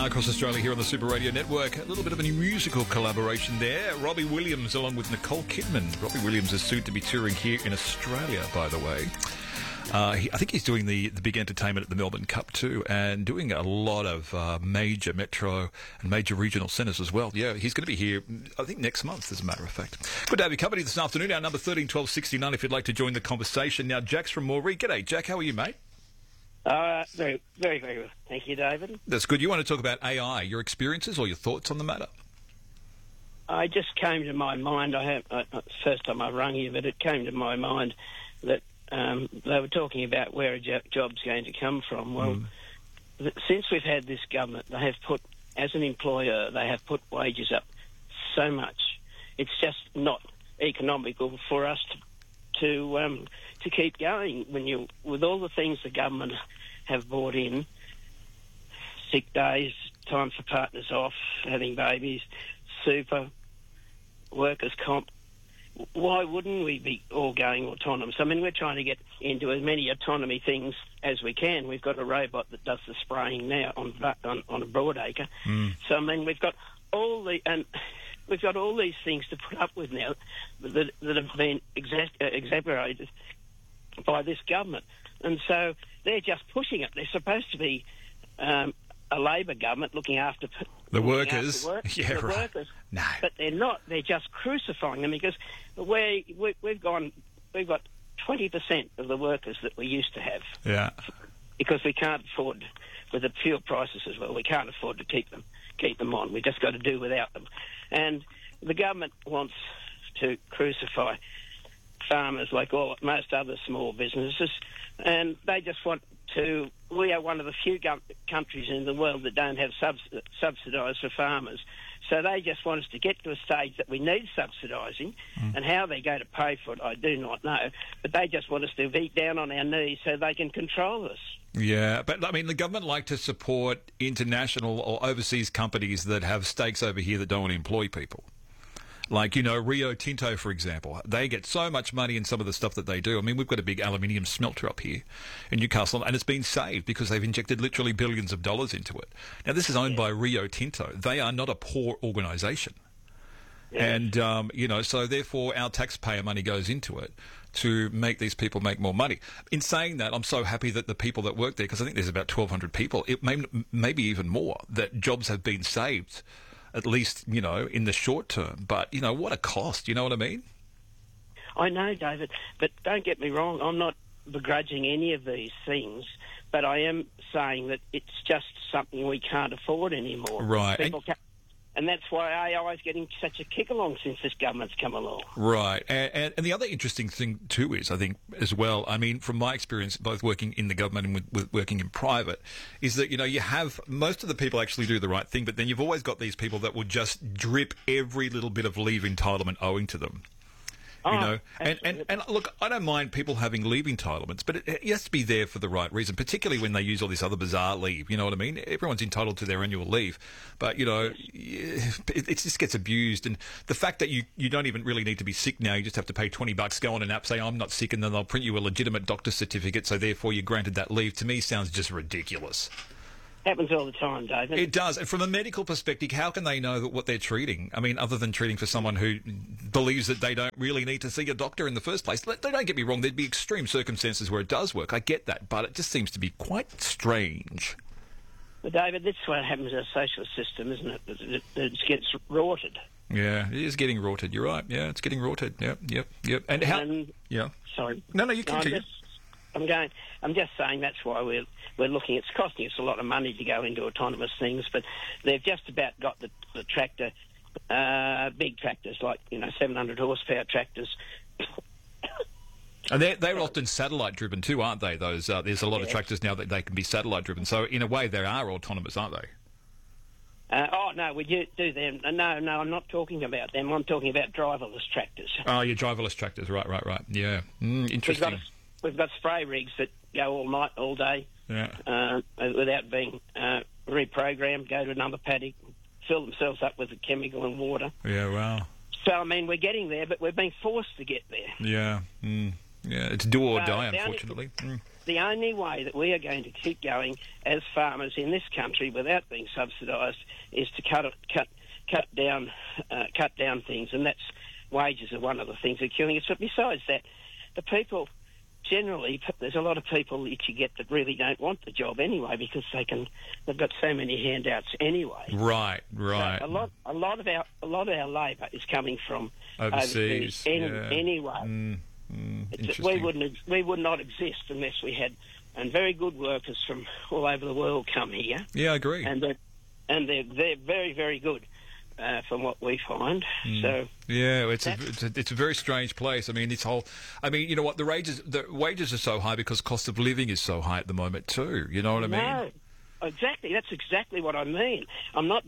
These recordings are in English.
Across Australia here on the Super Radio Network. A little bit of a new musical collaboration there. Robbie Williams along with Nicole Kidman. Robbie Williams is soon to be touring here in Australia, by the way. I think he's doing the big entertainment at the Melbourne Cup too, and doing a lot of major metro and major regional centres as well. Yeah, he's going to be here, I think, next month, as a matter of fact. Good to have your company this afternoon. Our number 13 12 69 if you'd like to join the conversation. Now, Jack's from Moree. G'day, Jack. How are you, mate? Very, very, very well. Thank you, David. That's good. You want to talk about AI, your experiences or your thoughts on the matter? I just came to my mind, first time I rung you, but it came to my mind that they were talking about where a job's going to come from. Well, since we've had this government, they have put, as an employer, they have put wages up so much. It's just not economical for us to keep going with all the things the government have brought in, sick days, time for partners off, having babies, super, workers' comp. Why wouldn't we be all going autonomous? I mean, we're trying to get into as many autonomy things as we can. We've got a robot that does the spraying now on a broadacre. So, I mean, we've got all these things to put up with now that have been exaggerated by this government. And so they're just pushing it. They're supposed to be a Labor government looking after the workers. Workers. No. But they're not. They're just crucifying them because we've got 20% of the workers that we used to have. Yeah. Because we can't afford, with the fuel prices as well, we can't afford to keep them on. We just got to do without them. And the government wants to crucify farmers like most other small businesses, and they just want to. We are one of the few countries in the world that don't have subsidised for farmers. So they just want us to get to a stage that we need subsidising, and how they go to pay for it, I do not know. But they just want us to be down on our knees so they can control us. Yeah, but I mean, the government like to support international or overseas companies that have stakes over here that don't want to employ people. Like, Rio Tinto, for example. They get so much money in some of the stuff that they do. I mean, we've got a big aluminium smelter up here in Newcastle, and it's been saved because they've injected literally billions of dollars into it. Now, this is owned by Rio Tinto. They are not a poor organisation. Yeah. And, so therefore our taxpayer money goes into it to make these people make more money. In saying that, I'm so happy that the people that work there, because I think there's about 1,200 people, it maybe even more, that jobs have been saved, at least, in the short term. But, what a cost, you know what I mean? I know, David, but don't get me wrong, I'm not begrudging any of these things, but I am saying that it's just something we can't afford anymore. Right. And that's why AI is getting such a kick along since this government's come along. Right. And the other interesting thing, too, is, I think, as well, I mean, from my experience, both working in the government and with working in private, is that, you have most of the people actually do the right thing, but then you've always got these people that will just drip every little bit of leave entitlement owing to them. And look, I don't mind people having leave entitlements, but it has to be there for the right reason, particularly when they use all this other bizarre leave, you know what I mean? Everyone's entitled to their annual leave, but, it just gets abused. And the fact that you don't even really need to be sick now, you just have to pay $20, go on an app, say, I'm not sick, and then they'll print you a legitimate doctor's certificate, so therefore you're granted that leave, to me sounds just ridiculous. Happens all the time, David. It does. And from a medical perspective, how can they know what they're treating? I mean, other than treating for someone who believes that they don't really need to see a doctor in the first place. Don't get me wrong, there'd be extreme circumstances where it does work. I get that, but it just seems to be quite strange. But, David, that's what happens in our social system, isn't it? It gets rorted. Yeah, it is getting rorted. You're right. Yeah, it's getting rorted. Yep. And how... Yeah. Sorry. No, you continue. I'm just saying that's why we're looking. It's costing us a lot of money to go into autonomous things, but they've just about got the tractor, big tractors like 700 horsepower tractors. And they're often satellite driven too, aren't they? Those there's a lot of tractors now that they can be satellite driven. So in a way, they are autonomous, aren't they? No, we do them. No, I'm not talking about them. I'm talking about driverless tractors. Oh, yeah, driverless tractors. Right. Yeah, interesting. We've got spray rigs that go all night, all day, without being reprogrammed, go to another paddock, fill themselves up with the chemical and water. Yeah, wow. So, I mean, we're getting there, but we're being forced to get there. Yeah, it's do or die, unfortunately. the only way that we are going to keep going as farmers in this country without being subsidised is to cut down things, and that's wages are one of the things that are killing us. But besides that, the people generally, there's a lot of people that you get that really don't want the job anyway because they've got so many handouts anyway. Right. So a lot of our labour is coming from overseas anyway. We would not exist unless we had and very good workers from all over the world come here. Yeah, I agree. And they're very, very good. From what we find, so yeah, it's a very strange place. I mean, you know what? The wages are so high because cost of living is so high at the moment too. You know what I mean? No, exactly. That's exactly what I mean. I'm not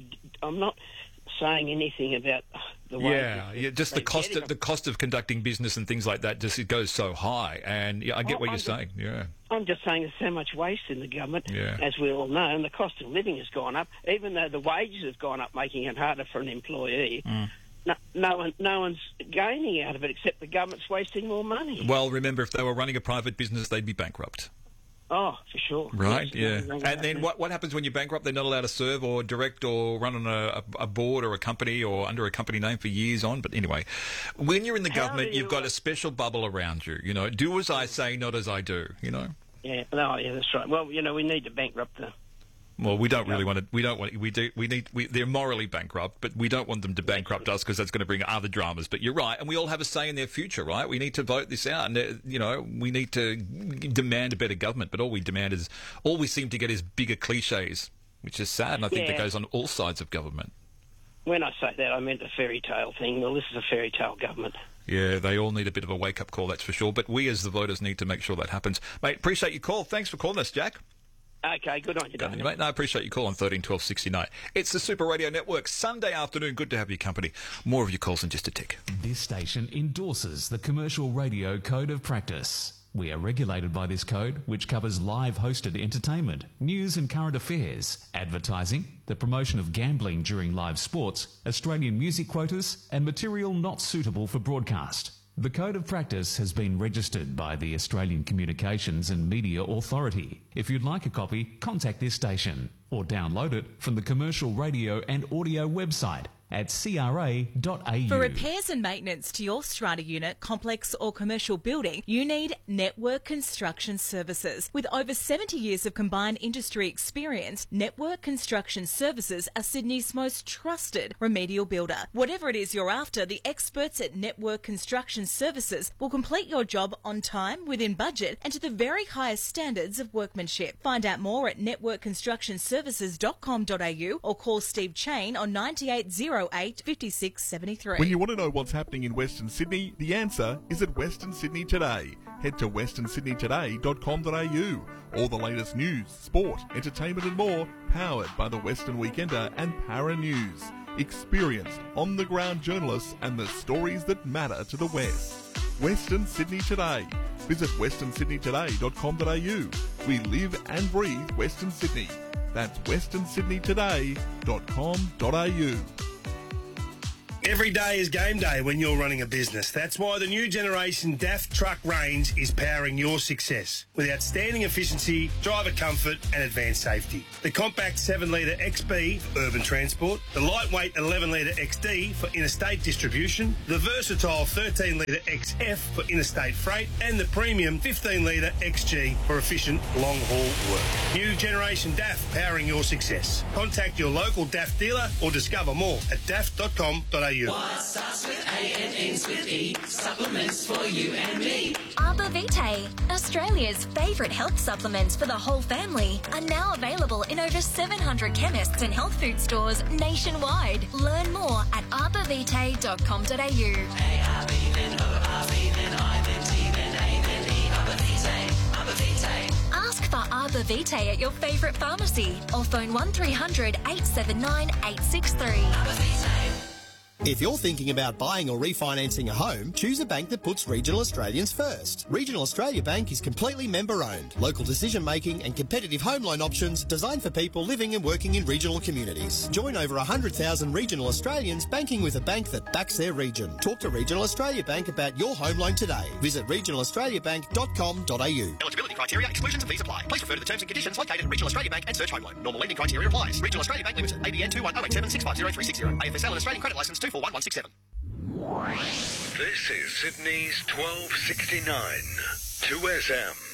saying anything about the wages. Yeah, just the cost of conducting business and things like that. Just it goes so high, and I get what you're saying. Yeah. I'm just saying there's so much waste in the government, as we all know, and the cost of living has gone up. Even though the wages have gone up, making it harder for an employee, no one's gaining out of it except the government's wasting more money. Well, remember, if they were running a private business, they'd be bankrupt. Oh, for sure. Right, yeah. And then what happens when you're bankrupt? They're not allowed to serve or direct or run on a board or a company or under a company name for years on. But anyway, when you're in the government, you've got a special bubble around you. You know, do as I say, not as I do, you know? Yeah, that's right. Well, you know, we need to bankrupt the... Well, we don't really want to. They're morally bankrupt, but we don't want them to bankrupt us because that's going to bring other dramas. But you're right, and we all have a say in their future, right? We need to vote this out, and you know, we need to demand a better government. But all we seem to get is bigger cliches, which is sad, and I think that goes on all sides of government. When I say that, I meant the fairy tale thing. Well, this is a fairy tale government. Yeah, they all need a bit of a wake-up call, that's for sure. But we as the voters need to make sure that happens. Mate, appreciate your call. Thanks for calling us, Jack. Okay, good on you, Dave. Mate. No, I appreciate your call on 13 12 69. It's the Super Radio Network, Sunday afternoon. Good to have your company. More of your calls in just a tick. This station endorses the Commercial Radio Code of Practice. We are regulated by this code, which covers live hosted entertainment, news and current affairs, advertising, the promotion of gambling during live sports, Australian music quotas, and material not suitable for broadcast. The Code of Practice has been registered by the Australian Communications and Media Authority. If you'd like a copy, contact this station or download it from the Commercial Radio and Audio website at cra.au. For repairs and maintenance to your strata unit, complex or commercial building, you need Network Construction Services. With over 70 years of combined industry experience, Network Construction Services are Sydney's most trusted remedial builder. Whatever it is you're after, the experts at Network Construction Services will complete your job on time, within budget, and to the very highest standards of workmanship. Find out more at networkconstructionservices.com.au or call Steve Chain on 9808 5673. When you want to know what's happening in Western Sydney, the answer is at Western Sydney Today. Head to westernsydneytoday.com.au. All the latest news, sport, entertainment and more, powered by the Western Weekender and Para News. Experienced, on-the-ground journalists and the stories that matter to the West. Western Sydney Today. Visit westernsydneytoday.com.au. We live and breathe Western Sydney. That's westernsydneytoday.com.au. Every day is game day when you're running a business. That's why the new generation DAF truck range is powering your success with outstanding efficiency, driver comfort and advanced safety. The compact 7-litre XB for urban transport, the lightweight 11-litre XD for interstate distribution, the versatile 13-litre XF for interstate freight and the premium 15-litre XG for efficient long-haul work. New generation DAF powering your success. Contact your local DAF dealer or discover more at daf.com.au. What starts with A and ends with E? Supplements for you and me. Arbor Vitae, Australia's favourite health supplements for the whole family, are now available in over 700 chemists and health food stores nationwide. Learn more at arborvitae.com.au. A-R-B, then O-R-B, then I, then T, then A, then E. Arbor Vitae, Arbor Vitae. Ask for Arbor Vitae at your favourite pharmacy or phone 1300 879 863. Arbor Vitae. If you're thinking about buying or refinancing a home, choose a bank that puts Regional Australians first. Regional Australia Bank is completely member-owned. Local decision-making and competitive home loan options designed for people living and working in regional communities. Join over 100,000 regional Australians banking with a bank that backs their region. Talk to Regional Australia Bank about your home loan today. Visit regionalaustraliabank.com.au. Eligibility criteria, exclusions and fees apply. Please refer to the terms and conditions located at Regional Australia Bank and search home loan. Normal lending criteria applies. Regional Australia Bank Limited, ABN 21087 650 360. AFSL and Australian Credit Licence 241167. This is Sydney's 1269 2SM.